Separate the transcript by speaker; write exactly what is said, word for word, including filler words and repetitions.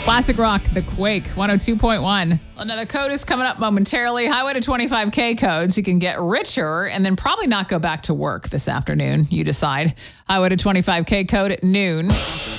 Speaker 1: Classic rock, The Quake, one oh two point one. Another code is coming up momentarily. Highway to twenty-five K codes. You can get richer and then probably not go back to work this afternoon. You decide. Highway to twenty-five K code at noon.